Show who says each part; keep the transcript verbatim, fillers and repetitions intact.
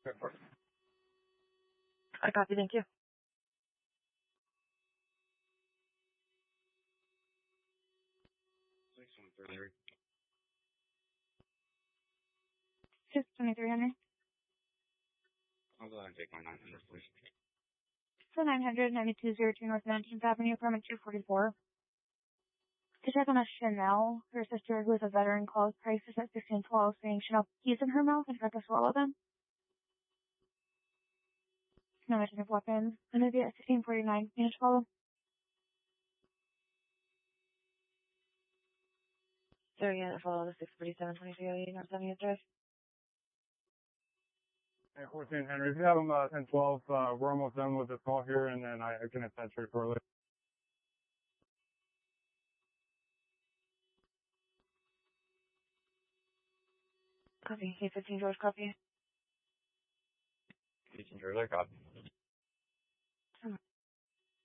Speaker 1: I copy, thank you. six twenty-three hundred.
Speaker 2: I'll go ahead and take my nine hundred, please.
Speaker 1: So nine hundred, ninety-two oh two North nineteenth Avenue, apartment two forty-four. To check on a Chanel, her sister, who is a veteran, calls prices at fifteen twelve, saying Chanel keys in her mouth and tried to swallow them. No mention of weapons. Olivia at sixteen forty-nine, manage follow. So yeah, follow the six forty-seven twenty-three oh eight North seventieth Drive.
Speaker 3: Hey, fourteen Henry, if you have them uh, ten twelve, uh, we're almost done with this call here, and then I, I can attach her shortly.
Speaker 1: Copy. K fifteen George, copy.
Speaker 2: fifteen George, I copy.